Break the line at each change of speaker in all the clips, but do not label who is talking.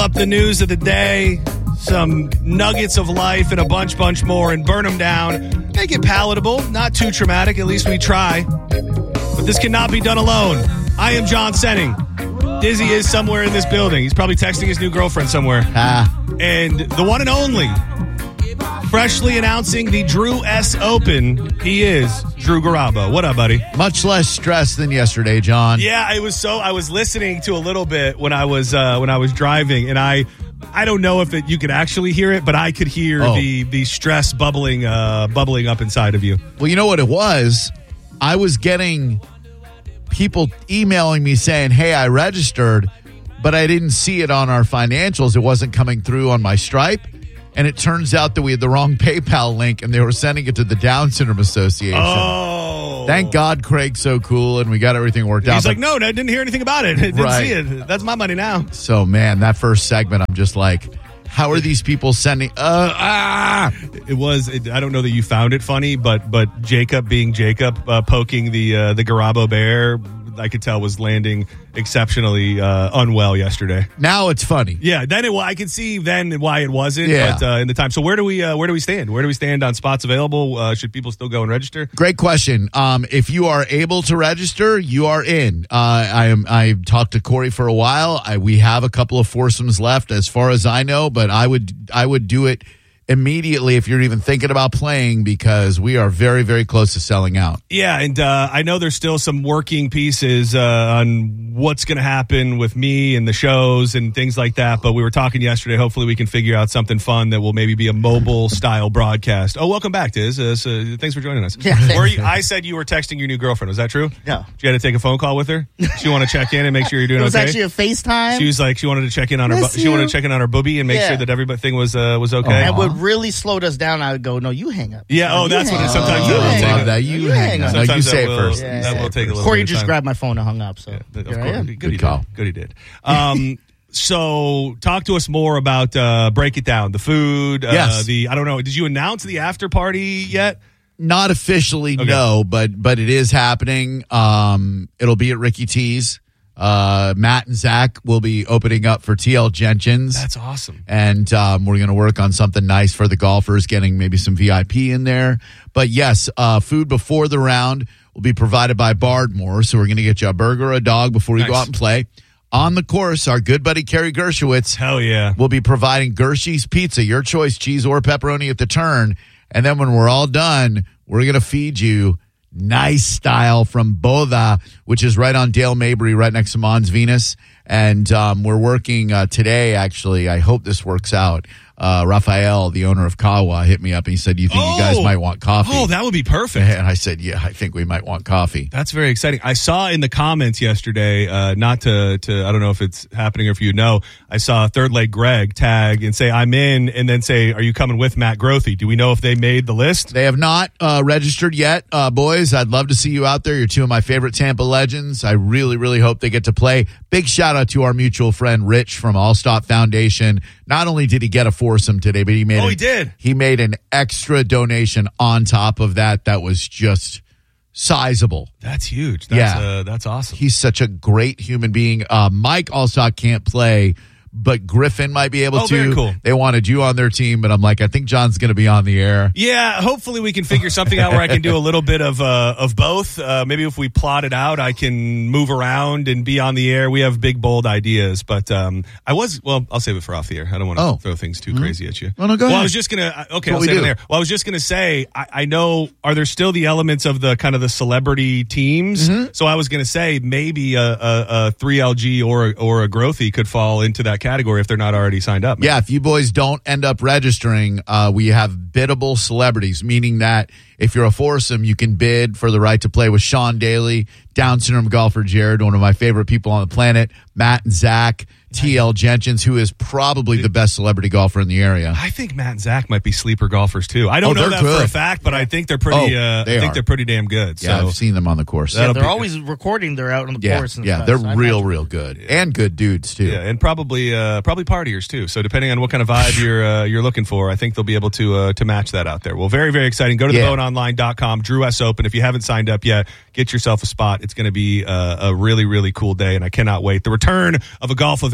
Up the news of the day, some nuggets of life, and a bunch more, and burn them down. Make it palatable, not too traumatic. At least we try. But this cannot be done alone. I am John Senning. Dizzy is somewhere in this building. He's probably texting his new girlfriend somewhere. And the one and only, freshly announcing the Drew S. Open, he is Drew Garabo. What up, buddy?
Much less stress than yesterday, John.
Yeah, I was listening to a little bit when I was driving, and I don't know if you could actually hear it, but I could hear the stress bubbling up inside of you.
Well, you know what it was? I was getting people emailing me saying, "Hey, I registered, but I didn't see it on our financials. It wasn't coming through on my Stripe." And it turns out that we had the wrong PayPal link, and they were sending it to the Down Syndrome Association.
Oh.
Thank God Craig's so cool, and we got everything worked out.
He's like, no, I didn't hear anything about it. I didn't see it. That's my money now.
So, man, that first segment, I'm just like, how are these people sending?
It was. I don't know that you found it funny, but Jacob being Jacob, poking the Garabo bear, I could tell was landing exceptionally unwell yesterday.
Now it's funny.
Yeah, I could see then why it wasn't.
Yeah.
But in the time. So where do we stand? Where do we stand on spots available? Should people still go and register?
Great question. If you are able to register, you are in. I talked to Corey for a while. We have a couple of foursomes left, as far as I know, but I would do it immediately if you're even thinking about playing, because we are very, very close to selling out.
Yeah, and I know there's still some working pieces on what's going to happen with me and the shows and things like that, but we were talking yesterday. Hopefully we can figure out something fun that will maybe be a mobile-style broadcast. Oh, welcome back, Diz. Thanks for joining us.
Yeah,
I said you were texting your new girlfriend. Was that true?
No.
Did you had to take a phone call with her? She wanted to check in and make sure you're doing okay?
It was actually a FaceTime.
She was like, she wanted to check in on her. She wanted to check in on her boobie and make sure that everything was okay.
And what really slowed us down, I would go, no, you hang up.
Yeah.
No,
that's what it sometimes
I
will
love that. You hang up. No, you say it first.
That will take a little.
Corey
bit of
just
time.
grabbed my phone and hung up. So
of course,
Good call.
Good he did. So talk to us more about break it down. The food.
Yes.
I don't know. Did you announce the after party yet?
Not officially, no, but it is happening. It'll be at Ricky T's. Matt and Zach will be opening up for TL Jenkins.
That's awesome.
And we're going to work on something nice for the golfers, getting maybe some VIP in there. But yes, food before the round will be provided by Bardmore. So we're going to get you a burger or a dog before you go out and play. On the course, our good buddy Kerry Gershowitz will be providing Gershie's Pizza, your choice, cheese or pepperoni at the turn. And then when we're all done, we're going to feed you nice style from Boda, which is right on Dale Mabry, right next to Mons Venus. And we're working today, actually. I hope this works out. Raphael, the owner of Kawa, hit me up and he said, you think you guys might want coffee?
Oh, that would be perfect.
And I said, yeah, I think we might want coffee.
That's very exciting. I saw in the comments yesterday, not to I don't know if it's happening or if you know, I saw Third Leg Greg tag and say, I'm in, and then say, are you coming with Matt Grothy? Do we know if they made the list?
They have not registered yet, boys. I'd love to see you out there. You're two of my favorite Tampa legends. I really, really hope they get to play. Big shout out to our mutual friend, Rich from All Stop Foundation. Not only did he get a foursome today, but he made an extra donation on top of that. That was just sizable.
That's huge. That's awesome.
He's such a great human being. Mike Allstock can't play, but Griffin might be able to.
Very cool.
They wanted you on their team, but I'm like, I think John's going to be on the air.
Yeah, hopefully we can figure something out where I can do a little bit of both. Maybe if we plot it out, I can move around and be on the air. We have big, bold ideas, but I'll save it for off the air. I don't want to throw things too crazy at you.
Well, no, go ahead.
I was just going to, I'll save it there. Well, I was just going to say, I know, are there still the elements of the kind of the celebrity teams? Mm-hmm. So I was going to say maybe a 3LG or a Grothy could fall into that category if they're not already signed up. Maybe.
Yeah, if you boys don't end up registering, we have biddable celebrities, meaning that if you're a foursome, you can bid for the right to play with Sean Daly, Down syndrome golfer Jared, one of my favorite people on the planet, Matt and Zach, TL Jenkins, who is probably the best celebrity golfer in the area.
I think Matt and Zach might be sleeper golfers too. I don't know that for a fact, but I think they're pretty. They're pretty damn good.
Yeah,
so
I've seen them on the course.
Yeah, they're always recording. They're out on the course. And stuff,
they're
so
real good and good dudes too.
Yeah, and probably partiers too. So depending on what kind of vibe you're looking for, I think they'll be able to match that out there. Well, very very exciting. Go to theboneonline.com. Drew S Open. If you haven't signed up yet, get yourself a spot. It's going to be a really really cool day, and I cannot wait. The return of a golf event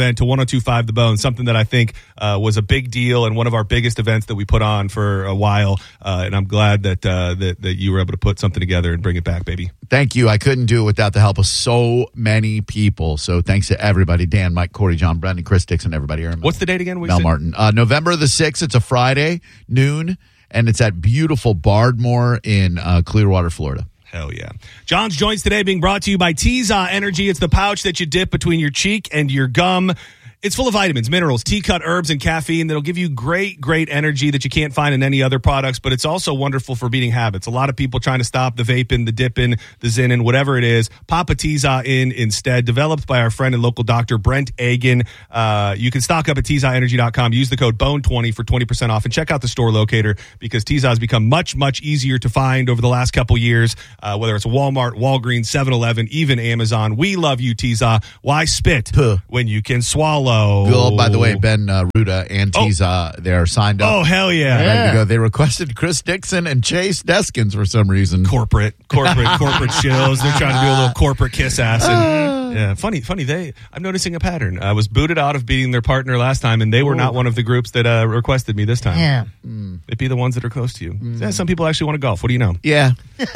event to 102.5 The Bone, something that I think was a big deal and one of our biggest events that we put on for a while. And I'm glad that you were able to put something together and bring it back, baby.
Thank you. I couldn't do it without the help of so many people. So thanks to everybody, Dan, Mike, Corey, John, Brendan, Chris Dixon, everybody here.
What's the date again?
Mel Martin. November the 6th. It's a Friday, noon, and it's at beautiful Bardmore in Clearwater, Florida.
Hell yeah. John's Joints today being brought to you by Teza Energy. It's the pouch that you dip between your cheek and your gum. It's full of vitamins, minerals, tea-cut herbs, and caffeine that'll give you great, great energy that you can't find in any other products, but it's also wonderful for beating habits. A lot of people trying to stop the vaping, the dipping, the zinning, whatever it is. Pop a Teza in instead. Developed by our friend and local doctor, Brent Agan. You can stock up at TezaEnergy.com. Use the code BONE20 for 20% off, and check out the store locator because Teza has become much, much easier to find over the last couple years, whether it's Walmart, Walgreens, 7-Eleven, even Amazon. We love you, Teza. Why spit when you can swallow?
Well, by the way, Ben Ruda and Teza, they're signed up.
Oh, hell yeah.
Ready to go. They requested Chris Dixon and Chase Deskins for some reason.
Corporate shows. They're trying to do a little corporate kiss ass. And, yeah, funny. I'm noticing a pattern. I was booted out of beating their partner last time, and they were not one of the groups that requested me this time.
Yeah.
It'd be the ones that are close to you. Yeah, some people actually want to golf. What do you know?
Yeah.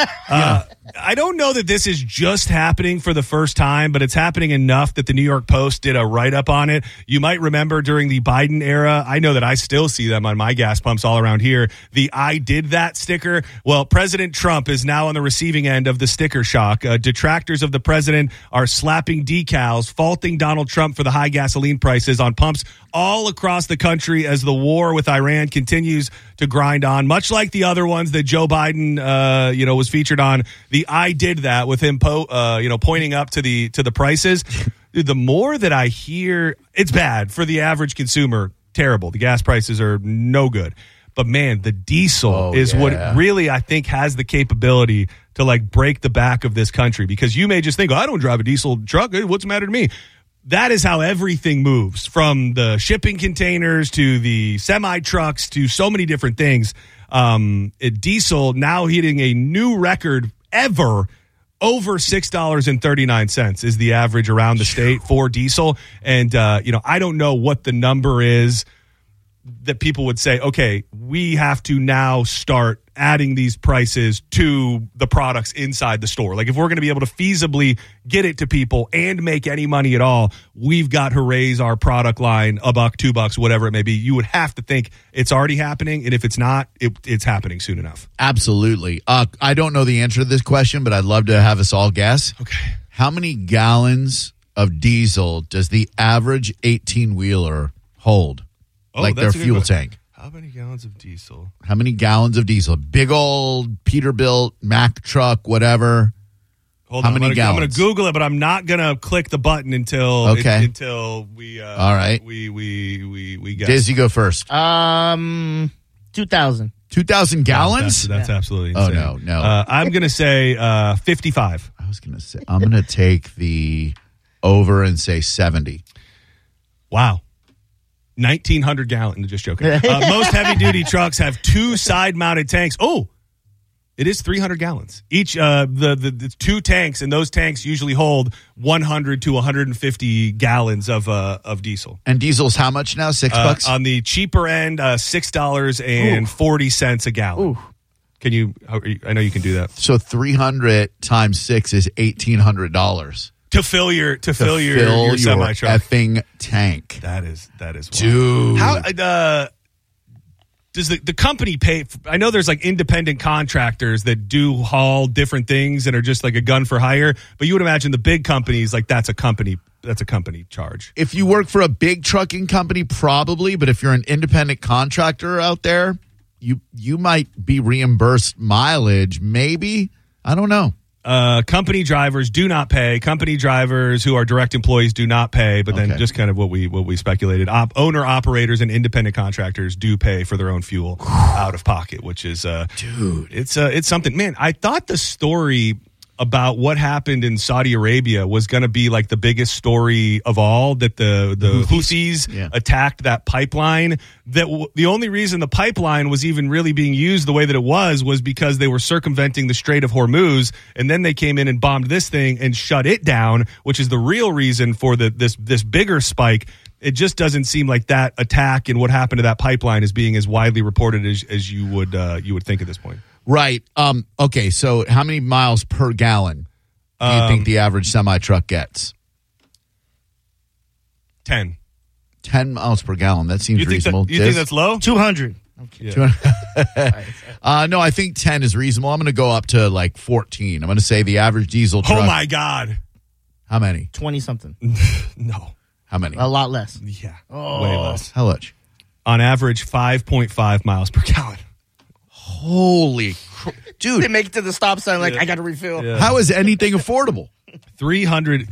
I don't know that this is just happening for the first time, but it's happening enough that the New York Post did a write-up on it. You might remember during the Biden era, I know that I still see them on my gas pumps all around here, the I did that sticker. Well, President Trump is now on the receiving end of the sticker shock. Detractors of the president are slapping decals, faulting Donald Trump for the high gasoline prices on pumps all across the country as the war with Iran continues to grind on, much like the other ones that Joe Biden, was featured on. The I did that with him, pointing up to the prices. Dude, the more that I hear, it's bad for the average consumer. Terrible. The gas prices are no good. But man, the diesel is what really I think has the capability to like break the back of this country, because you may just think, I don't drive a diesel truck. What's the matter to me? That is how everything moves, from the shipping containers to the semi trucks to so many different things. Diesel now hitting a new record ever. Over $6.39 is the average around the state for diesel. And, I don't know what the number is that people would say, okay, we have to now start adding these prices to the products inside the store. Like, if we're going to be able to feasibly get it to people and make any money at all, we've got to raise our product line $1, $2, whatever it may be. You would have to think it's already happening. And if it's not, it's happening soon enough.
Absolutely. I don't know the answer to this question, but I'd love to have us all guess.
Okay.
How many gallons of diesel does the average 18-wheeler hold? Like their fuel tank.
How many gallons of diesel?
How many gallons of diesel? Big old Peterbilt, Mack truck, whatever.
Hold on, I'm going to Google it, but I'm not going to click the button until we.
All right.
We get.
Diz, you go first.
2,000.
2,000 gallons?
That's absolutely insane.
Oh no.
I'm going to say 55.
I was going to say I'm going to take the over and say 70.
Wow. 1,900 gallons. Just joking. Most heavy-duty trucks have 2 side-mounted tanks. Oh, it is 300 gallons. Each, the 2 tanks, and those tanks usually hold 100 to 150 gallons of diesel.
And diesel's how much now? $6?
On the cheaper end, $6.40 a gallon. Ooh. Can you? I know you can do that.
So 300 times 6 is $1,800.
To fill your semi truck,
effing tank.
That is wild.
Dude.
How does the company pay? I know there's like independent contractors that do haul different things and are just like a gun for hire. But you would imagine the big companies, like that's a company charge.
If you work for a big trucking company, probably. But if you're an independent contractor out there, you might be reimbursed mileage. Maybe. I don't know.
Company drivers do not pay. Company drivers who are direct employees do not pay. But then just kind of what we speculated. Owner operators and independent contractors do pay for their own fuel out of pocket, which is
dude,
it's something. Man, I thought the story about what happened in Saudi Arabia was going to be like the biggest story of all, that the Houthis attacked that pipeline. That the only reason the pipeline was even really being used the way that it was because they were circumventing the Strait of Hormuz, and then they came in and bombed this thing and shut it down, which is the real reason for this bigger spike. It just doesn't seem like that attack and what happened to that pipeline is being as widely reported as you would think at this point.
Right. Okay, so how many miles per gallon do you think the average semi-truck gets?
10.
10 miles per gallon. That seems reasonable.
You think that's low?
200.
Yeah. No, I think 10 is reasonable. I'm going to go up to like 14. I'm going to say the average diesel truck.
Oh, my God.
How many?
20-something.
No.
How many?
A lot less.
Yeah.
Oh.
Way less.
How much?
On average, 5.5 miles per gallon.
Holy dude.
They make it to the stop sign like, I got to refill.
Yeah. How is anything affordable?
300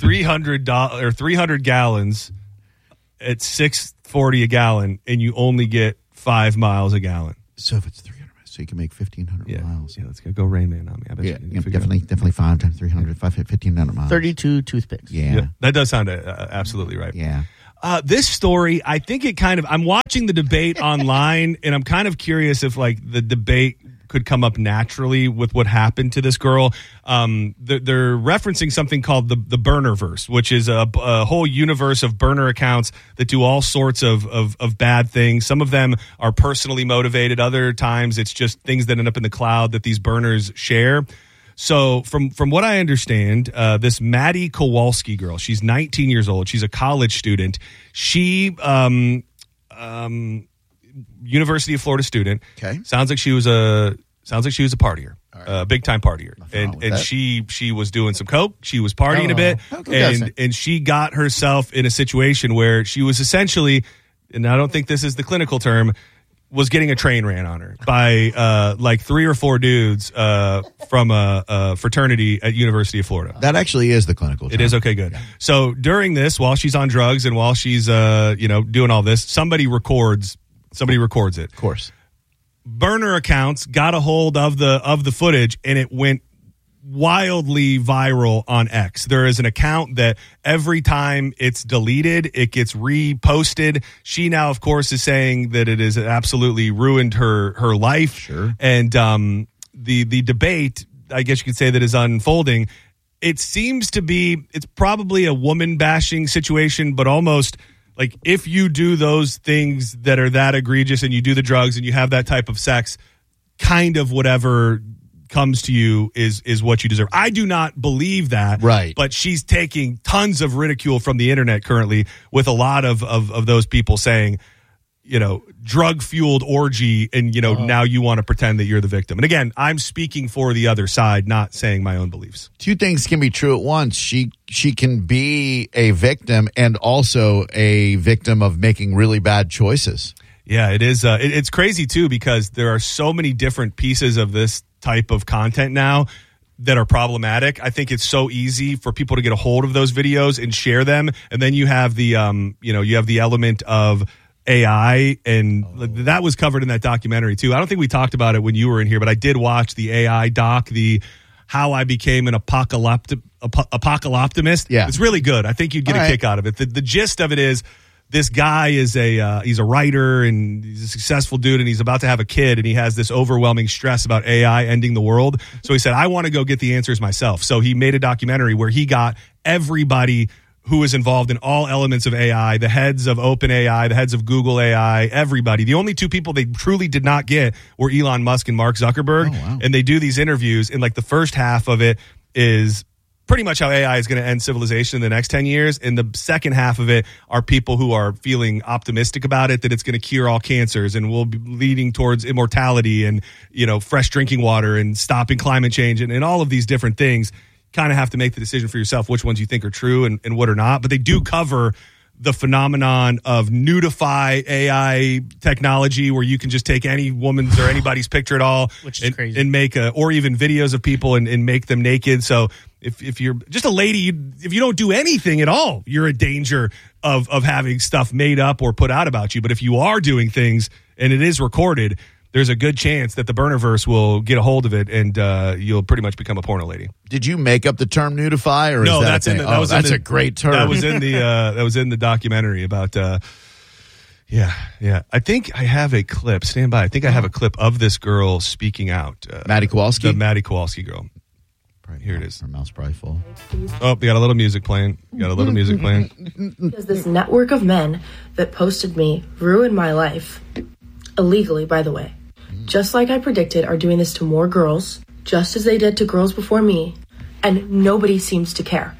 gallons at $6.40 a gallon, and you only get 5 miles a gallon.
So if it's 300, so you can make 1,500 miles.
Yeah, let's go Rain Man on me. I bet
definitely 5 times 300, 1,500 miles.
32 toothpicks.
Yeah.
That does sound absolutely right.
Yeah.
This story, I think it I'm watching the debate online, and I'm kind of curious if like the debate could come up naturally with what happened to this girl. They're referencing something called the burnerverse, which is a whole universe of burner accounts that do all sorts of bad things. Some of them are personally motivated. Other times it's just things that end up in the cloud that these burners share. So from what I understand, this Maddie Kowalski girl, she's 19 years old. She's a college student. She, University of Florida student.
Okay.
Sounds like she was a partier, right. Big time partier, and she was doing some coke. She was partying a bit, and she got herself in a situation where she was essentially, and I don't think this is the clinical term, was getting a train ran on her by like 3 or 4 dudes from a fraternity at University of Florida.
That actually is the clinical term.
It is? Okay, good. Yeah. So during this, while she's on drugs and while she's doing all this, somebody records it.
Of course.
Burner accounts got a hold of the footage, and it went wildly viral on X. There is an account that every time it's deleted, it gets reposted. She now, of course, is saying that it has absolutely ruined her life.
Sure.
And the debate, I guess you could say, that is unfolding, it seems to be, it's probably a woman bashing situation, but almost like if you do those things that are that egregious and you do the drugs and you have that type of sex, kind of whatever comes to you is what you deserve. I do not believe that.
Right.
But she's taking tons of ridicule from the internet currently, with a lot of those people saying, drug-fueled orgy, and, now you want to pretend that you're the victim. And again, I'm speaking for the other side, not saying my own beliefs.
Two things can be true at once. She can be a victim and also a victim of making really bad choices.
Yeah, it is. It's crazy, too, because there are so many different pieces of this type of content now that are problematic. I think it's so easy for people to get a hold of those videos and share them. And then you have the, you have the element of AI, and that was covered in that documentary too. I don't think we talked about it when you were in here, but I did watch the AI doc, the How I Became an Apocalyptimist.
Yeah.
It's really good. I think you'd get a kick out of it. The gist of it is, this guy is he's a writer, and he's a successful dude, and he's about to have a kid, and he has this overwhelming stress about AI ending the world. So he said, I want to go get the answers myself. So he made a documentary where he got everybody who is involved in all elements of AI, the heads of OpenAI, the heads of Google AI, everybody. The only 2 people they truly did not get were Elon Musk and Mark Zuckerberg.
Oh, wow.
And they do these interviews, and like the first half of it is pretty much how AI is going to end civilization in the next 10 years. And the second half of it are people who are feeling optimistic about it, that it's going to cure all cancers and will be leading towards immortality and, fresh drinking water and stopping climate change and all of these different things. Kind of have to make the decision for yourself which ones you think are true and what are not. But they do cover the phenomenon of nudify AI technology, where you can just take any woman's or anybody's picture at all,
which is crazy,
and make or even videos of people and make them naked. So if you're just a lady, if you don't do anything at all, you're in danger of having stuff made up or put out about you. But if you are doing things and it is recorded, there's a good chance that the Burnerverse will get a hold of it, and you'll pretty much become a porno lady.
Did you make up the term nudify, or
no?
Is that
That's in the,
that's a great term.
That was in the documentary about. Yeah. I think I have a clip. Stand by. I think I have a clip of this girl speaking out.
Maddie Kowalski?
The Maddie Kowalski girl. Here it is.
Her mouth's probably full.
Oh, we got a little music playing.
Because this network of men that posted me ruined my life. Illegally, by the way. Just like I predicted, are doing this to more girls, just as they did to girls before me, and nobody seems to care.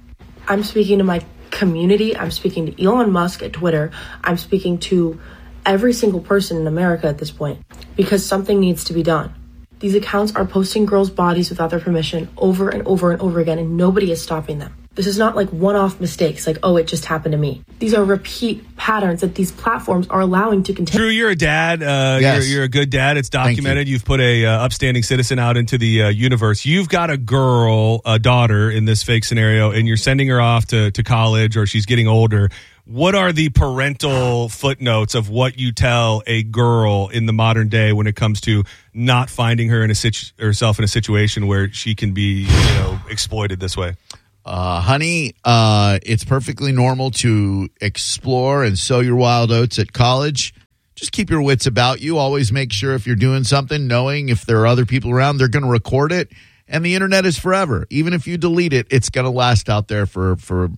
I'm speaking to my community. I'm speaking to Elon Musk at Twitter. I'm speaking to every single person in America at this point, because something needs to be done. These accounts are posting girls' bodies without their permission over and over and over again, and nobody is stopping them. This is not like one-off mistakes, like, oh, it just happened to me. These are repeat patterns that these platforms are allowing to continue.
Drew, you're a dad.
Yes.
You're a good dad. It's documented. You've put a upstanding citizen out into the universe. You've got a daughter in this fake scenario, and you're sending her off to college, or she's getting older. What are the parental footnotes of what you tell a girl in the modern day when it comes to not finding her herself in a situation where she can be, exploited this way?
Honey, it's perfectly normal to explore and sow your wild oats at college. Just keep your wits about you. Always make sure if you're doing something, knowing if there are other people around, they're going to record it. And the internet is forever. Even if you delete it, it's going to last out there for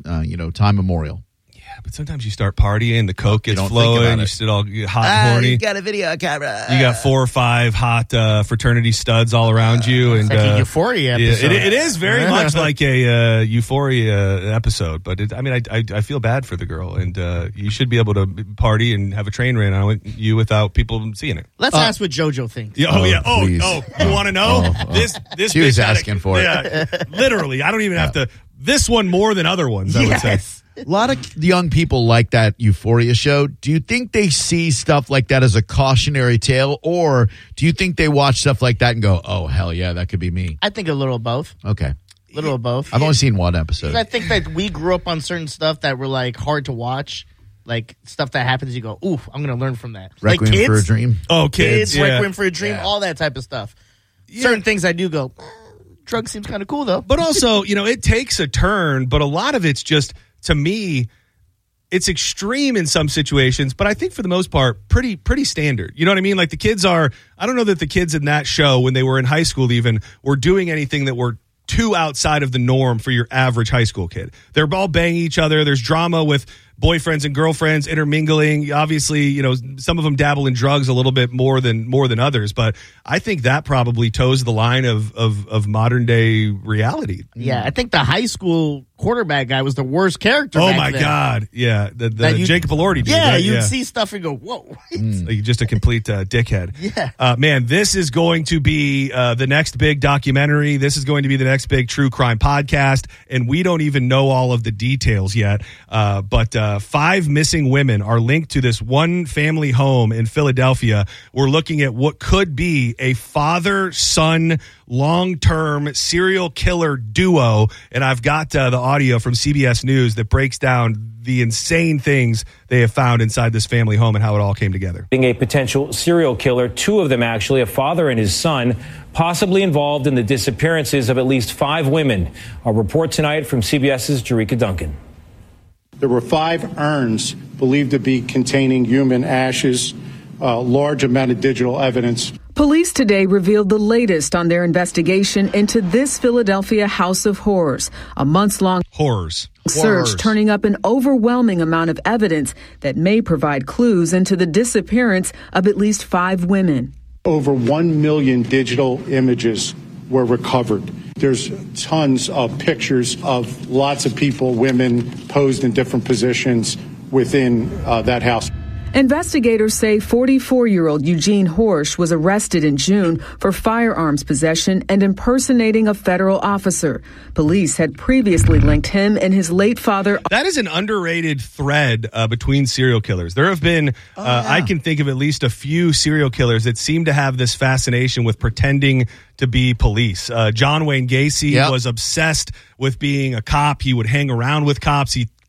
time memorial.
But sometimes you start partying, the coke gets flowing, you sit all hot and horny.
You got a video camera.
You got 4 or 5 hot fraternity studs all around you. And
it's like a Euphoria episode.
It is very much like a Euphoria episode. But I feel bad for the girl, and you should be able to party and have a train ran on you without people seeing it.
Let's ask what JoJo thinks.
Yeah,
please.
You want to know? This
she was asking for it.
Yeah, literally. I don't even have to. This one more than other ones, I would say.
A lot of young people like that Euphoria show. Do you think they see stuff like that as a cautionary tale, or do you think they watch stuff like that and go, oh, hell yeah, that could be me?
I think a little of both.
Okay.
A little of both.
I've only seen one episode.
I think that we grew up on certain stuff that were like hard to watch. Like stuff that happens, you go, ooh, I'm going to learn from that.
Requiem
like kids,
for a Dream.
Oh, kids. Yeah.
Requiem for a Dream, all that type of stuff. Yeah. Certain things I do go, drug seems kind of cool though.
But also, it takes a turn, but a lot of it's just, to me, it's extreme in some situations, but I think for the most part, pretty standard. You know what I mean? Like the kids I don't know that the kids in that show, when they were in high school even, were doing anything that were too outside of the norm for your average high school kid. They're all banging each other. There's drama with boyfriends and girlfriends intermingling. Obviously, some of them dabble in drugs a little bit more than others, but I think that probably toes the line of modern day reality.
Yeah, I think the high school quarterback guy was the worst character.
Oh
back
my
then.
God. Yeah. The Jacob Elordi dude.
Yeah,
right?
you'd see stuff and go, whoa.
Like just a complete dickhead.
Yeah.
Man, this is going to be the next big documentary. This is going to be the next big true crime podcast. And we don't even know all of the details yet. But 5 missing women are linked to this one family home in Philadelphia. We're looking at what could be a father-son long-term serial killer duo. And I've got the audio from CBS News that breaks down the insane things they have found inside this family home and how it all came together.
Being a potential serial killer, 2 of them actually, a father and his son, possibly involved in the disappearances of at least 5 women. A report tonight from CBS's Jerika Duncan.
There were 5 urns believed to be containing human ashes, a large amount of digital evidence.
Police today revealed the latest on their investigation into this Philadelphia house of horrors, a months-long search turning up an overwhelming amount of evidence that may provide clues into the disappearance of at least 5 women.
Over 1 million digital images were recovered. There's tons of pictures of lots of people, women posed in different positions within that house.
Investigators say 44-year-old Eugene Horsch was arrested in June for firearms possession and impersonating a federal officer. Police had previously linked him and his late father.
That is an underrated thread between serial killers. There have been, I can think of at least a few serial killers that seem to have this fascination with pretending to be police. John Wayne Gacy was obsessed with being a cop. He would hang around with cops. He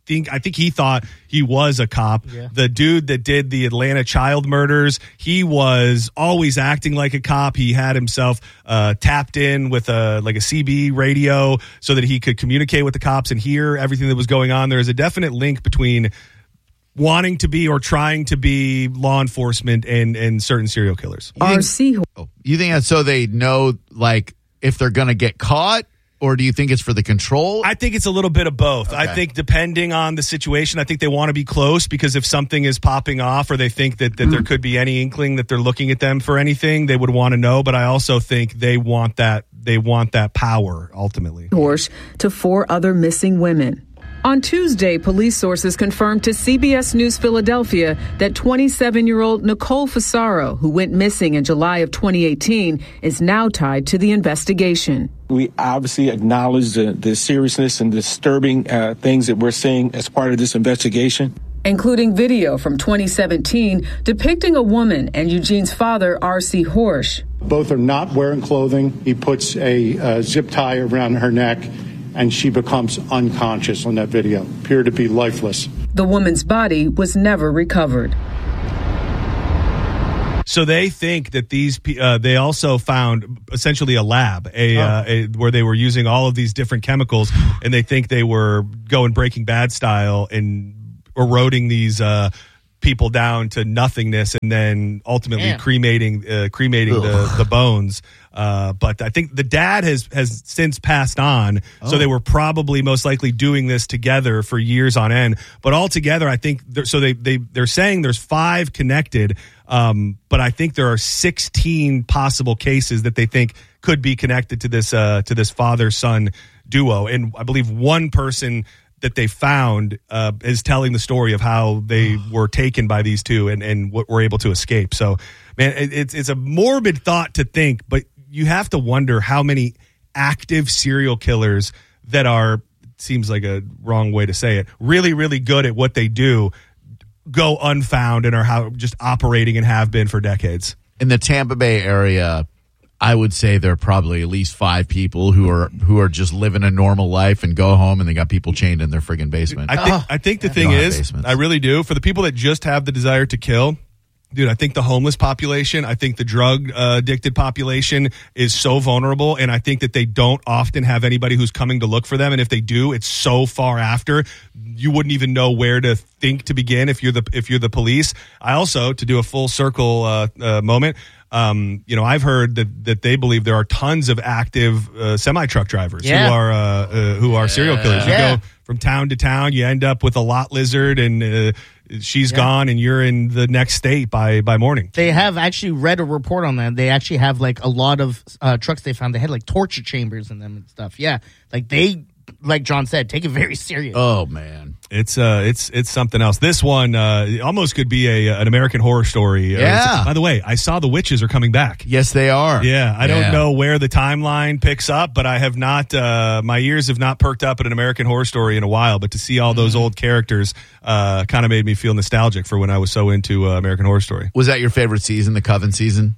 think he thought he was a cop. Yeah. The dude that did the Atlanta child murders, he was always acting like a cop. He had himself tapped in with a CB radio so that he could communicate with the cops and hear everything that was going on. There is a definite link between wanting to be or trying to be law enforcement and certain serial killers.
You think that's so they know, like, if they're going to get caught? Or do you think it's for the control?
I think it's a little bit of both.
Okay.
I think depending on the situation, I think they want to be close because if something is popping off or they think that there could be any inkling that they're looking at them for anything, they would want to know. But I also think they want that power ultimately.
To 4 other missing women. On Tuesday, police sources confirmed to CBS News Philadelphia that 27-year-old Nicole Fasaro, who went missing in July of 2018, is now tied to the investigation.
We obviously acknowledge the seriousness and disturbing things that we're seeing as part of this investigation,
including video from 2017 depicting a woman and Eugene's father, R.C. Horsch.
Both are not wearing clothing. He puts a zip tie around her neck, and she becomes unconscious on that video, appeared to be lifeless.
The woman's body was never recovered.
So they think that they also found essentially a lab, where they were using all of these different chemicals, and they think they were going Breaking Bad style and eroding these people down to nothingness, and then ultimately cremating the bones. But I think the dad has since passed on, so they were probably most likely doing this together for years on end. But altogether, I think they're saying there's 5 connected, but I think there are 16 possible cases that they think could be connected to this father-son duo, and I believe one person that they found is telling the story of how they were taken by these two and were able to escape. So, man, it's a morbid thought to think, but you have to wonder how many active serial killers that are, seems like a wrong way to say it, really, really good at what they do, go unfound and are just operating and have been for decades.
In the Tampa Bay area, I would say there are probably at least 5 people who are just living a normal life and go home and they got people chained in their friggin' basement.
I think the thing is, I really do, for the people that just have the desire to kill, dude, I think the homeless population, I think the drug addicted population is so vulnerable, and I think that they don't often have anybody who's coming to look for them, and if they do, it's so far after you wouldn't even know where to think to begin if you're the police. I also, to do a full circle moment, I've heard that they believe there are tons of active semi-truck drivers who are serial killers. You go from town to town, you end up with a lot lizard, and she's gone, and you're in the next state by morning.
They have actually read a report on that. They actually have like a lot of trucks they found. They had like torture chambers in them and stuff. Yeah, like John said, take it very serious.
Oh man,
it's something else. This one almost could be an American Horror Story.
Yeah.
By the way, I saw the witches are coming back.
Yes, they are.
Yeah, I don't know where the timeline picks up, but I have not. My ears have not perked up at an American Horror Story in a while. But to see all those old characters kind of made me feel nostalgic for when I was so into American Horror Story.
Was that your favorite season, the Coven season?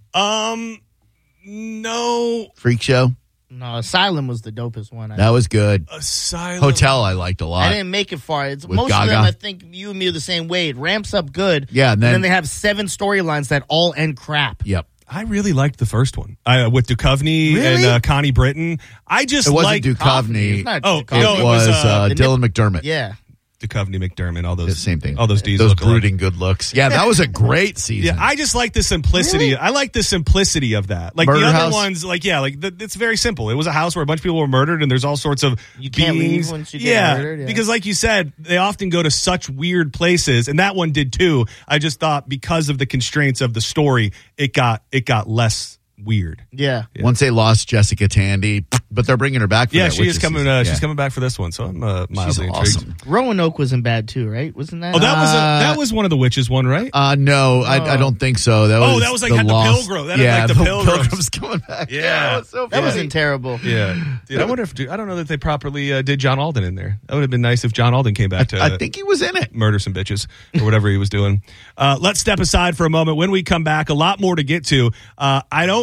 No.
Freak Show?
No, Asylum was the dopest one.
That was good.
Asylum.
Hotel I liked a lot.
I didn't make it far. Most
Gaga.
of them, I think you and me are the same way. It ramps up good.
Yeah, and
then they have 7 storylines that all end crap.
Yep.
I really liked the first one with Duchovny and Connie Britton.
It wasn't Duchovny.
It
was Dylan McDermott.
Yeah.
Duchovny, McDermott, all those.
The same thing.
All those
Those brooding good looks. Yeah, that was a great season.
Yeah, I just like the simplicity.
Really?
I like the simplicity of that. Like
Murder
the other
House?
ones, it's very simple. It was a house where a bunch of people were murdered, and there's all sorts of
You can't
beings.
leave once you get murdered. Yeah.
Because like you said, they often go to such weird places, and that one did too. I just thought because of the constraints of the story, it got less weird.
Yeah.
Once they lost Jessica Tandy, but they're bringing her back for that.
She is coming. She's coming back for this one, so I'm mildly
awesome.
intrigued.
Roanoke wasn't bad too, right? Wasn't that?
Oh, that was one of the witches one, right?
No, I don't think so. That was
like had the Pilgrim. That had like the
Pilgrims coming back.
Yeah,
that was so funny.
That wasn't terrible.
Yeah, dude, I wonder if I don't know that they properly did John Alden in there. That would have been nice if John Alden came back to.
I think he was in it.
Murder some bitches or whatever he was doing. Let's step aside for a moment. When we come back, a lot more to get to. I don't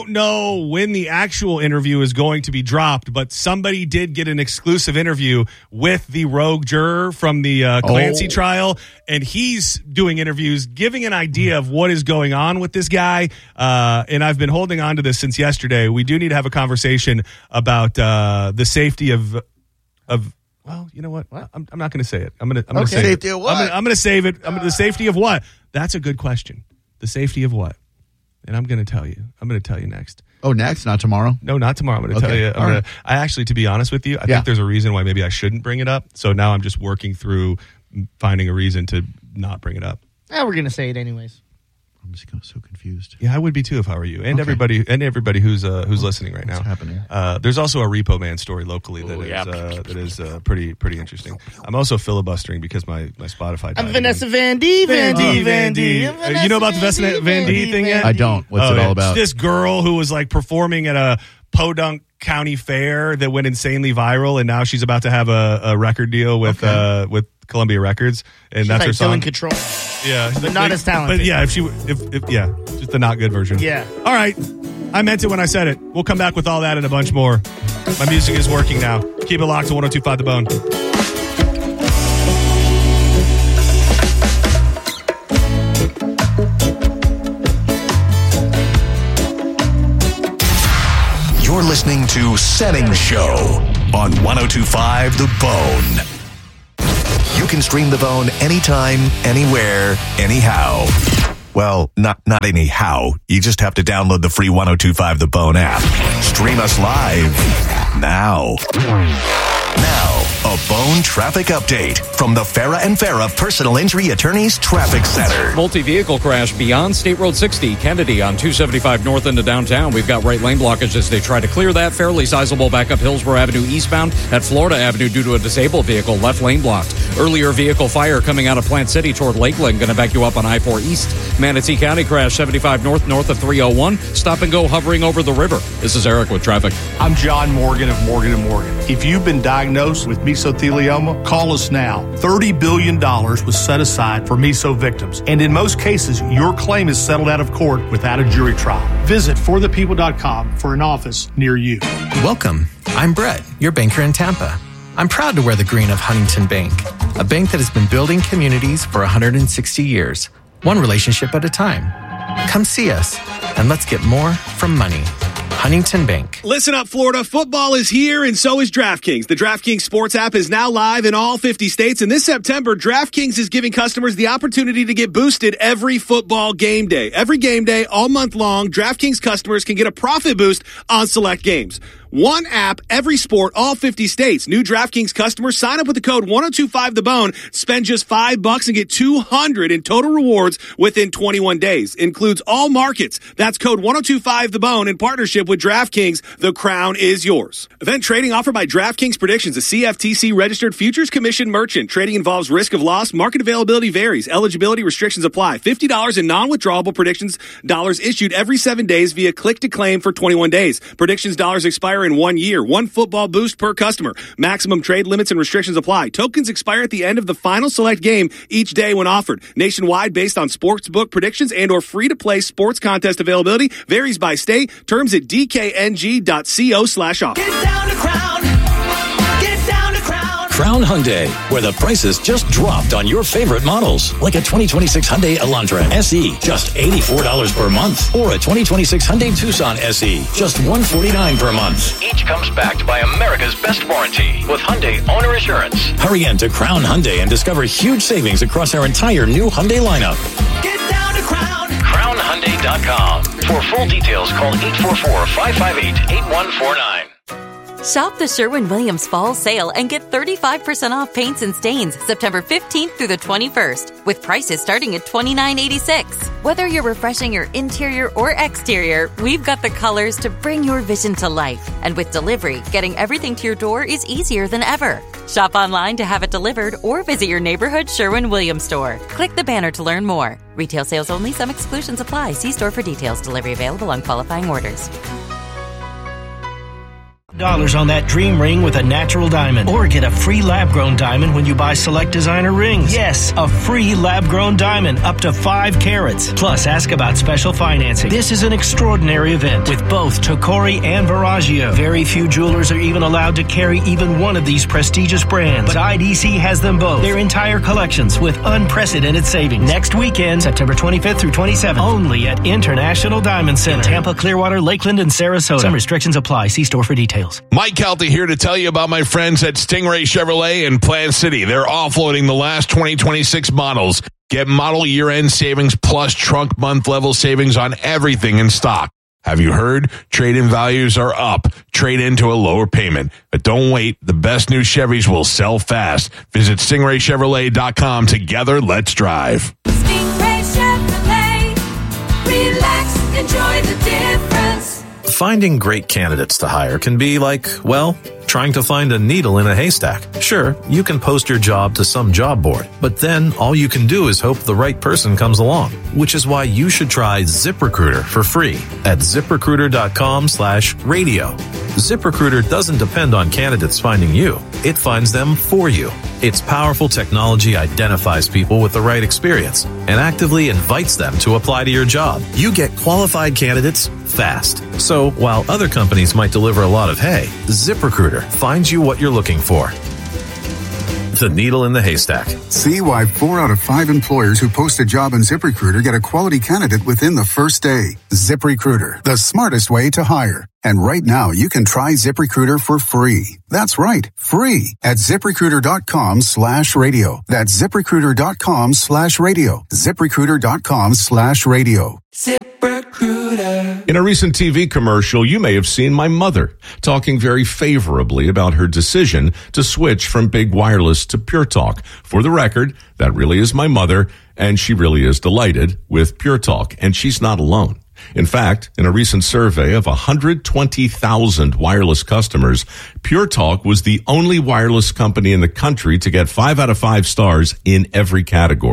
don't know when the actual interview is going to be dropped, but somebody did get an exclusive interview with the rogue juror from the Clancy trial, and he's doing interviews, giving an idea of what is going on with this guy. And I've been holding on to this since yesterday. We do need to have a conversation about the safety of. Well, you know what? I'm not going to say it. I'm going to save
safety
it.
Of what?
I'm going to save it. The safety of what? That's a good question. The safety of what? And I'm going to tell you. I'm going to tell you next.
Oh, next? Not tomorrow?
No, not tomorrow. I'm going to tell you. I actually, to be honest with you, I think there's a reason why maybe I shouldn't bring it up. So now I'm just working through finding a reason to not bring it up.
We're going to say it anyways.
I'm just so confused.
Yeah, I would be too if I were you, and everybody who's listening right now.
What's happening?
There's also a Repo Man story locally that is pretty interesting. I'm also filibustering because my Spotify.
I'm Vanessa Van D.
You know about the Vanessa Van D thing yet?
I don't. What's it all about?
It's this girl who was like performing at a Podunk County fair that went insanely viral, and now she's about to have a record deal with Columbia Records, and
she's
that's
like
her song.
Still in control.
Yeah,
but not as talented.
But yeah, if just the not good version.
Yeah.
All right, I meant it when I said it. We'll come back with all that and a bunch more. My music is working now. Keep it locked to 102.5 The Bone.
You're listening to Setting Show on 102.5 The Bone. You can stream The Bone anytime, anywhere, anyhow. Well, not anyhow. You just have to download the free 102.5 The Bone app. Stream us live now. Now, a Bone traffic update from the Farah and Farah Personal Injury Attorneys Traffic Center.
Multi-vehicle crash beyond State Road 60, Kennedy on 275 north into downtown. We've got right lane blockage as they try to clear that. Fairly sizable back up Hillsborough Avenue eastbound at Florida Avenue due to a disabled vehicle, left lane blocked. Earlier vehicle fire coming out of Plant City toward Lakeland, going to back you up on I-4 East. Manatee County crash 75 north of 301. Stop and go hovering over the river. This is Eric with traffic.
I'm John Morgan of Morgan & Morgan. If you've been diagnosed with mesothelioma, call us now. $30 billion was set aside for meso victims, and in most cases, your claim is settled out of court without a jury trial. Visit forthepeople.com for an office near you.
Welcome. I'm Brett, your banker in Tampa. I'm proud to wear the green of Huntington Bank, a bank that has been building communities for 160 years, one relationship at a time. Come see us, and let's get more from money. Huntington Bank.
Listen up, Florida. Football is here, and so is DraftKings. The DraftKings Sports app is now live in all 50 states, and this September, DraftKings is giving customers the opportunity to get boosted every football game day. Every game day, all month long, DraftKings customers can get a profit boost on select games. One app, every sport, all 50 states. New DraftKings customers sign up with the code 1025TheBone, spend just $5 and get $200 in total rewards within 21 days. Includes all markets. That's code 1025TheBone in partnership with DraftKings. The crown is yours. Event trading offered by DraftKings Predictions, a CFTC registered futures commission merchant. Trading involves risk of loss. Market availability varies. Eligibility restrictions apply. $50 in non-withdrawable predictions dollars issued every 7 days via click to claim for 21 days. Predictions dollars expire in 1 year. One football boost per customer. Maximum trade limits and restrictions apply. Tokens expire at the end of the final select game each day when offered. Nationwide based on sportsbook predictions and or free-to-play sports contest availability. Varies by state. Terms at dkng.co/offer.
Get down to Crown. Get down to Crown.
Crown Hyundai, where the prices just dropped on your favorite models. Like a 2026 Hyundai Elantra SE, just $84 per month. Or a 2026 Hyundai Tucson SE, just $149 per month.
Each comes backed by America's best warranty with Hyundai Owner Assurance.
Hurry in to Crown Hyundai and discover huge savings across our entire new Hyundai lineup.
Get down to Crown.
CrownHyundai.com. For full details, call 844-558-8149.
Shop the Sherwin-Williams Fall Sale and get 35% off paints and stains September 15th through the 21st, with prices starting at $29.86. Whether you're refreshing your interior or exterior, we've got the colors to bring your vision to life. And with delivery, getting everything to your door is easier than ever. Shop online to have it delivered or visit your neighborhood Sherwin-Williams store. Click the banner to learn more. Retail sales only. Some exclusions apply. See store for details. Delivery available on qualifying orders.
$100 on that dream ring with a natural diamond, or get a free lab-grown diamond when you buy select designer rings. Yes, a free lab-grown diamond up to 5 carats. Plus, ask about special financing. This is an extraordinary event with both Tocori and Veragio. Very few jewelers are even allowed to carry even one of these prestigious brands, but IDC has them both. Their entire collections with unprecedented savings. Next weekend, September 25th through 27th, only at International Diamond Center, Tampa, Clearwater, Lakeland, and Sarasota. Some restrictions apply. See store for details.
Mike Calta here to tell you about my friends at Stingray Chevrolet in Plant City. They're offloading the last 2026 models. Get model year-end savings plus trunk month level savings on everything in stock. Have you heard? Trade-in values are up. Trade into a lower payment. But don't wait. The best new Chevys will sell fast. Visit StingrayChevrolet.com. Together, let's drive.
Stingray Chevrolet. Relax, enjoy the difference.
Finding great candidates to hire can be like, well, trying to find a needle in a haystack. Sure, you can post your job to some job board, but then all you can do is hope the right person comes along, which is why you should try ZipRecruiter for free at ZipRecruiter.com/radio. ZipRecruiter doesn't depend on candidates finding you. It finds them for you. Its powerful technology identifies people with the right experience and actively invites them to apply to your job. You get qualified candidates fast. So while other companies might deliver a lot of hay, ZipRecruiter finds you what you're looking for. The needle in the haystack.
See why 4 out of 5 employers who post a job on ZipRecruiter get a quality candidate within the first day. ZipRecruiter, the smartest way to hire. And right now, you can try ZipRecruiter for free. That's right, free at ZipRecruiter.com/radio. That's ZipRecruiter.com/radio. ZipRecruiter.com/radio.
ZipRecruiter. In a recent TV commercial, you may have seen my mother talking very favorably about her decision to switch from big wireless to Pure Talk. For the record, that really is my mother, and she really is delighted with Pure Talk, and she's not alone. In fact, in a recent survey of 120,000 wireless customers, Pure Talk was the only wireless company in the country to get 5 out of 5 stars in every category.